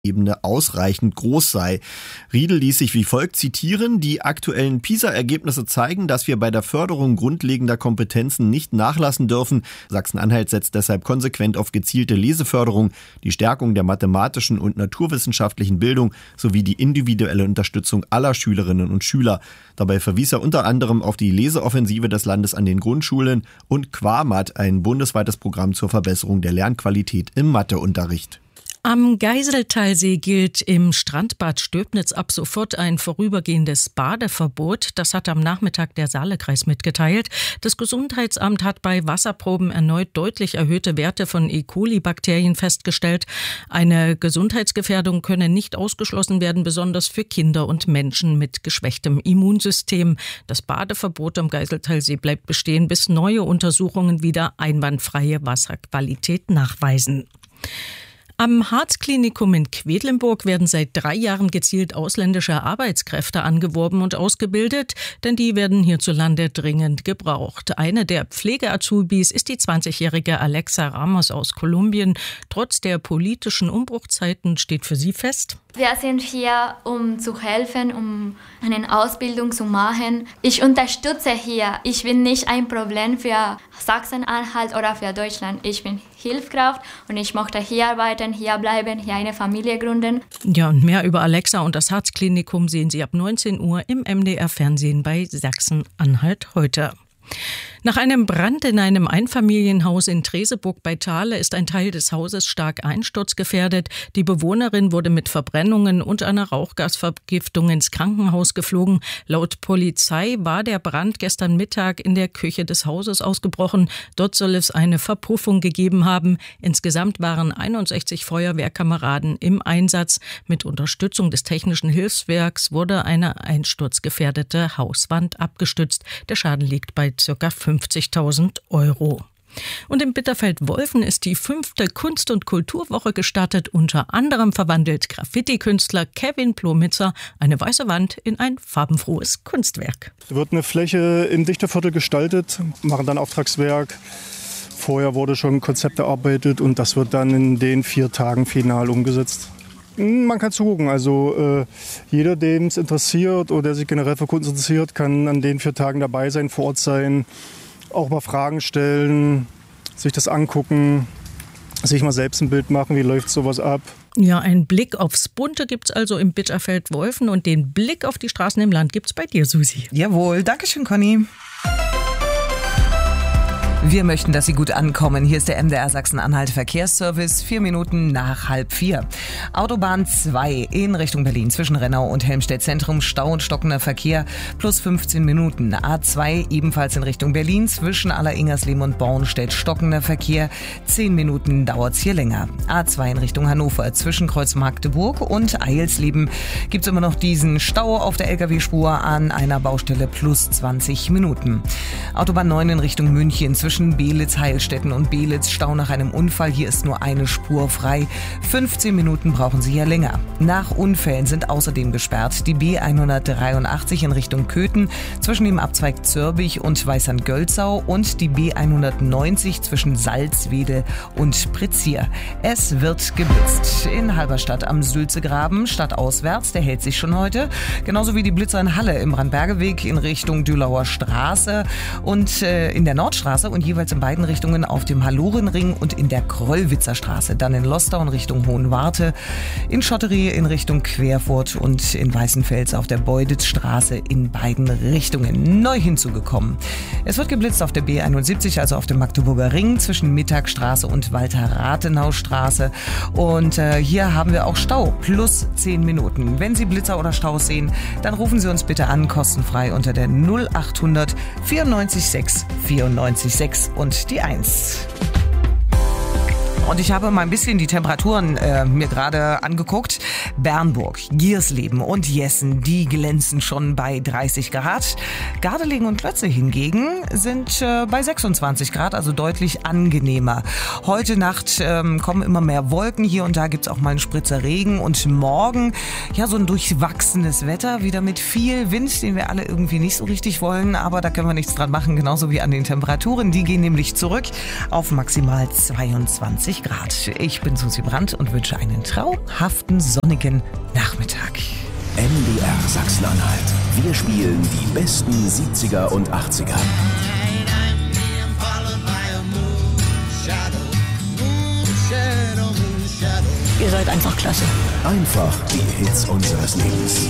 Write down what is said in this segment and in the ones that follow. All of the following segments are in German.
Ebene ausreichend groß sei. Riedel ließ sich wie folgt zitieren: Die aktuellen PISA-Ergebnisse zeigen, dass wir bei der Förderung grundlegender Kompetenzen nicht nachlassen dürfen. Sachsen-Anhalt setzt deshalb konsequent auf gezielte Leseförderung, die Stärkung der mathematischen und naturwissenschaftlichen Bildung sowie die individuelle Unterstützung aller Schülerinnen und Schüler. Dabei verwies er unter anderem auf die Leseoffensive des Landes an den Grundschulen und Quamat, ein bundesweites Programm zur Verbesserung der Lernqualität im Matheunterricht. Am Geiseltalsee gilt im Strandbad Stöbnitz ab sofort ein vorübergehendes Badeverbot. Das hat am Nachmittag der Saalekreis mitgeteilt. Das Gesundheitsamt hat bei Wasserproben erneut deutlich erhöhte Werte von E. coli-Bakterien festgestellt. Eine Gesundheitsgefährdung könne nicht ausgeschlossen werden, besonders für Kinder und Menschen mit geschwächtem Immunsystem. Das Badeverbot am Geiseltalsee bleibt bestehen, bis neue Untersuchungen wieder einwandfreie Wasserqualität nachweisen. Am Harzklinikum in Quedlinburg werden seit 3 Jahren gezielt ausländische Arbeitskräfte angeworben und ausgebildet, denn die werden hierzulande dringend gebraucht. Eine der Pflegeazubis ist die 20-jährige Alexa Ramos aus Kolumbien. Trotz der politischen Umbruchzeiten steht für sie fest: Wir sind hier, um zu helfen, um eine Ausbildung zu machen. Ich unterstütze hier. Ich bin nicht ein Problem für Sachsen-Anhalt oder für Deutschland. Ich bin Hilfskraft und ich möchte hier arbeiten, hier bleiben, hier eine Familie gründen. Ja, und mehr über Alexa und das Harzklinikum sehen Sie ab 19 Uhr im MDR-Fernsehen bei Sachsen-Anhalt heute. Nach einem Brand in einem Einfamilienhaus in Treseburg bei Thale ist ein Teil des Hauses stark einsturzgefährdet. Die Bewohnerin wurde mit Verbrennungen und einer Rauchgasvergiftung ins Krankenhaus geflogen. Laut Polizei war der Brand gestern Mittag in der Küche des Hauses ausgebrochen. Dort soll es eine Verpuffung gegeben haben. Insgesamt waren 61 Feuerwehrkameraden im Einsatz. Mit Unterstützung des Technischen Hilfswerks wurde eine einsturzgefährdete Hauswand abgestützt. Der Schaden liegt bei ca. 50.000 €. Und in Bitterfeld-Wolfen ist die 5. Kunst- und Kulturwoche gestartet. Unter anderem verwandelt Graffiti-Künstler Kevin Plomitzer eine weiße Wand in ein farbenfrohes Kunstwerk. Es wird eine Fläche im Dichterviertel gestaltet, machen dann Auftragswerk. Vorher wurde schon ein Konzept erarbeitet und das wird dann in den 4 Tagen final umgesetzt. Man kann zugucken, also jeder, dem es interessiert oder der sich generell für Kunst interessiert, kann an den 4 Tagen dabei sein, vor Ort sein, auch mal Fragen stellen, sich das angucken, sich mal selbst ein Bild machen, wie läuft sowas ab. Ja, ein Blick aufs Bunte gibt's also im Bitterfeld-Wolfen und den Blick auf die Straßen im Land gibt's bei dir, Susi. Jawohl, dankeschön, Conny. Wir möchten, dass Sie gut ankommen. Hier ist der MDR Sachsen-Anhalt Verkehrsservice, 4 Minuten nach 3:30. Autobahn 2 in Richtung Berlin zwischen Rennau und Helmstedt Zentrum, Stau und stockender Verkehr plus 15 Minuten. A2 ebenfalls in Richtung Berlin zwischen Aller-Ingersleben und Bornstedt, stockender Verkehr, 10 Minuten dauert's hier länger. A2 in Richtung Hannover zwischen Kreuz Magdeburg und Eilsleben gibt's immer noch diesen Stau auf der LKW-Spur an einer Baustelle plus 20 Minuten. Autobahn 9 in Richtung München zwischen Belitz, Heilstätten und Belitz, Stau nach einem Unfall. Hier ist nur eine Spur frei. 15 Minuten brauchen Sie hier länger. Nach Unfällen sind außerdem gesperrt die B183 in Richtung Köthen zwischen dem Abzweig Zörbich und Weißand-Gölzau und die B190 zwischen Salzwedel und Prizier. Es wird geblitzt. In Halberstadt am Sülzegraben, stadtauswärts, der hält sich schon heute. Genauso wie die Blitzer in Halle im Randbergeweg in Richtung Dülauer Straße und in der Nordstraße und jeweils in beiden Richtungen auf dem Hallorenring und in der Krollwitzer Straße. Dann in Lostau in Richtung Hohenwarte, in Schotterie in Richtung Querfurt und in Weißenfels auf der Beuditzstraße in beiden Richtungen. Neu hinzugekommen. Es wird geblitzt auf der B71, also auf dem Magdeburger Ring zwischen Mittagstraße und Walter-Rathenau-Straße. Und hier haben wir auch Stau plus 10 Minuten. Wenn Sie Blitzer oder Staus sehen, dann rufen Sie uns bitte an, kostenfrei unter der 0800 94 6 94 6 und die 1. Und ich habe mal ein bisschen die Temperaturen mir gerade angeguckt. Bernburg, Giersleben und Jessen, die glänzen schon bei 30 Grad. Gardelegen und Klötze hingegen sind bei 26 Grad, also deutlich angenehmer. Heute Nacht kommen immer mehr Wolken. Hier und da gibt's auch mal einen Spritzer Regen. Und morgen, ja, so ein durchwachsenes Wetter, wieder mit viel Wind, den wir alle irgendwie nicht so richtig wollen. Aber da können wir nichts dran machen, genauso wie an den Temperaturen. Die gehen nämlich zurück auf maximal 22 Grad. 20 Grad. Ich bin Susi Brandt und wünsche einen traumhaften, sonnigen Nachmittag. MDR Sachsen-Anhalt. Wir spielen die besten 70er und 80er. Ihr seid einfach klasse. Einfach die Hits unseres Lebens.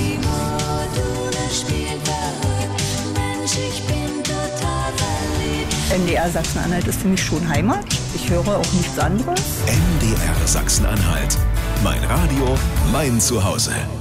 MDR Sachsen-Anhalt ist für mich schon Heimat. Ich höre auch nichts anderes. MDR Sachsen-Anhalt. Mein Radio, mein Zuhause.